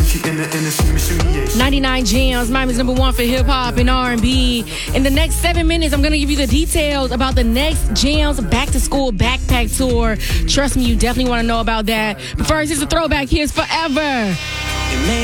99 Jams, Miami's #1 for hip-hop and R&B. In the next 7 minutes, I'm going to give you the details about the next Jams back-to-school backpack tour. Trust me, you definitely want to know about that. But first, it's a throwback. Here's Forever.